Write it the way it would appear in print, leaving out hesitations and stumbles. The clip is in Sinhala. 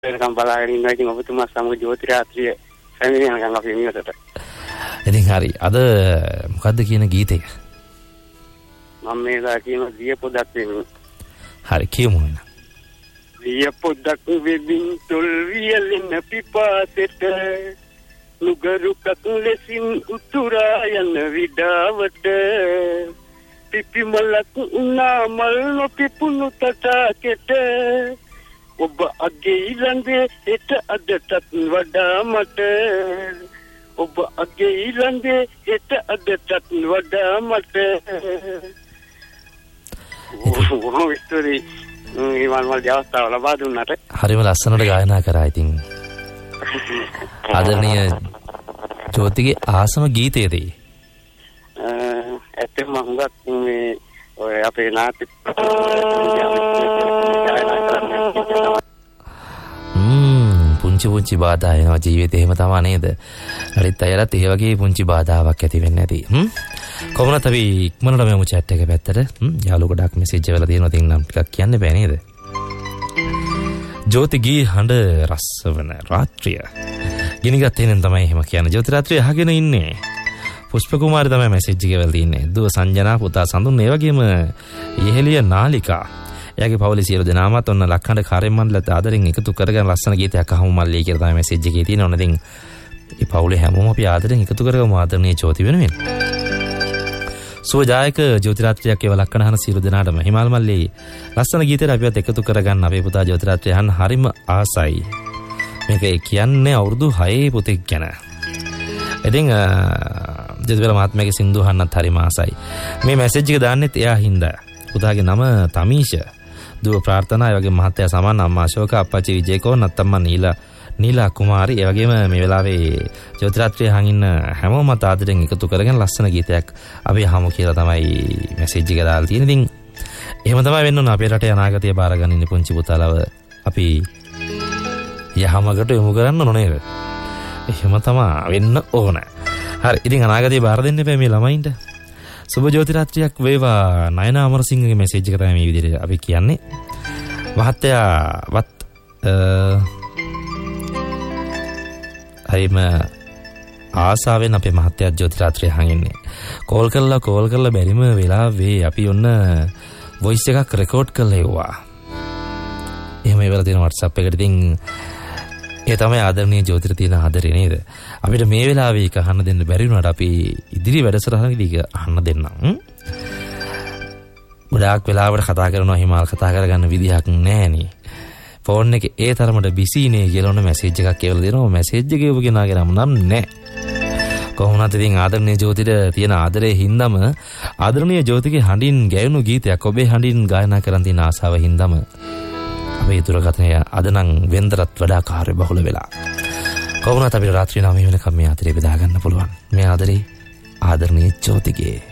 වෙනකම් බලාගෙන ඉන්නවා. ඉතින් ඔබතුමා සමග ජෝති රාත්‍රිය සැමිනේ යනවා අපි නිවසට. ඉතින් හරි. අද මොකද්ද කියන ගීතය? මම මේලා කියන දිය පොදක් වෙන්නේ. හරි කියමු එන්න. දිය පොදක් වෙමින් තොල් වියලෙන පිපාසෙට නුගරුකක් ලෙසින් උතුරා යන විඩාවට පිපිමලක් නාමල් නොපිපුණු තටාකෙට ඔබ අගේ ඊළඟේ හෙට අදටත් වඩා මට ඔබ අගේ ඊළඟේ හෙට අදටත් වඩා මට විස්තරي ඊවන් වල අවස්ථාව ලබා දුන්නාට හරිම ලස්සනට ගායනා කරා. ඉතින් ආදරණීය ජෝතිගේ ආසම ගීතයේද ඇත්තම හුඟක් මේ ඔය අපේ නාට්‍ය පුංචි බාධා එනවා ජීවිතේ. එහෙම තමයි නේද? හරිත් අයලත් ඒ වගේ පුංචි බාධාවක් ඇති වෙන්නේ නැති. කොහොමද අපි ඉක්මනට මෙමු chat එක පැත්තට. යාළුවෝ ගොඩක් මෙසේජ් වල තියෙනවා. තින් නම් ටිකක් කියන්න බෑ නේද? ජෝතිගේ හඬ රසවන රාත්‍රිය. ගිනිගත් එනෙන් තමයි එහෙම කියන්නේ. ජෝති රාත්‍රිය අහගෙන ඉන්නේ. පුෂ්ප කුමාරි තමයි මෙසේජ් එක වල තියෙන්නේ. දුව සංජනා පුතා සඳුන් ඒ වගේම ඉහෙලිය නාලිකා. එයාගේ පවුලේ සියලු දෙනාමත් ඔන්න ලක්හඬ කාර්ය මණ්ඩලයට ආදරෙන් එකතු කරගෙන ලස්සන ගීතයක් අහමු මල්ලී කියලා තමයි මෙසේජ් එකේ තියෙන්නේ. ඔන්න ඉතින් මේ පවුලේ හැමෝම අපි ආදරෙන් එකතු කරගමු ආදරණීය ජෝති වෙනුවෙන්. සුවජායක ජෝති රාත්‍රියක් ඒව ලක්කන අහන සියලු දෙනාටම හිමාල් මල්ලී ලස්සන ගීතයක් අපිවත් එකතු කරගන්න අපේ පුතා ජෝති රාත්‍රිය අහන්න හරිම ආසයි. මේක කියන්නේ අවුරුදු 6 පුතෙක් ගැන. ඉතින් ජෝතිබල මහත්මයාගේ සින්දු අහන්නත් හරිම ආසයි. මේ මෙසේජ් එක දාන්නෙත් එයා හින්දා. පුතාගේ නම තමීෂ. දුව ප්‍රාර්ථනා ඒ වගේ මහත්තයා සමන් අම්මා අශෝක අප්පච්චි විජේකෝ නැත්තම්ම නීලා කුමාරි ඒ වගේම මේ වෙලාවේ ජෝති රාත්‍රිය අහන් ඉන්න හැමෝම ආදරෙන් එකතු කරගෙන ලස්සන ගීතයක් අපි අහමු කියලා තමයි මෙසේජ් එක දාලා තියෙන්නේ. ඉතින් එහෙම තමයි වෙන්න ඕන. අපේ රටේ අනාගතය බාරගන්න ඉන්න පුංචි පුතාලව අපි යහමකට යොමු කරන්න ඕන නේද? එහෙම තමයි වෙන්න ඕන. හරි. ඉතින් අනාගතය බාර දෙන්න එපා මේ ළමයින්ට. සුබ ජෝති රාත්‍රියක් වේවා. නයනා අමරසිංහගේ මෙසේජ් එක තමයි මේ විදිහට අපි කියන්නේ. මහත්තයාවත් හරිම ආසාවෙන් අපේ මහත්තයා ජෝති රාත්‍රිය අහන් ඉන්නේ. කෝල් කරලා බැරිම වෙලාවේ අපි ඔන්න වොයිස් එකක් රෙකෝඩ් කරලා එවුවා. එහෙම ඒවල තියෙන WhatsApp එකට. ඉතින් ඒ තමයි ආදරණීය ජෝතිට තියෙන ආදරේ නේද? අපිට මේ වෙලාවේ එක අහන්න දෙන්න බැරි වුණාට අපි ඉදිරි වැඩසටහනකදී අහන්න දෙන්නම්. ගොඩාක් වෙලාවට කතා කරනවා හිමාල් කතා කරගන්න විදිහක් නැහනේ. ෆෝන් එකේ ඒ තරමට බිසීනේ කියලා ඔන්න මෙසේජ් එකක් කියලා දෙනවා. මෙසේජ් එක ගෙවු කෙනාගේ නම නම් නැහැ. කොහොමද ඉතින් ආදරණීය ජෝතිට තියෙන ආදරේ හින්දාම ආදරණීය ජෝතිගේ හඬින් ගැයුණු ගීතයක් ඔබේ හඬින් ගායනා කරන් තියෙන ආසාව හින්දාම අපේ දුරකථනය අද නම් වෙන්දරත් වඩා කාර්ය බහුල වෙලා. කොහොමද අපිට රාත්‍රී 9 වෙනකම් මේ ආදරේ බෙදා ගන්න පුළුවන්. මේ ආදරේ ආදරණීය ජෝතිගේ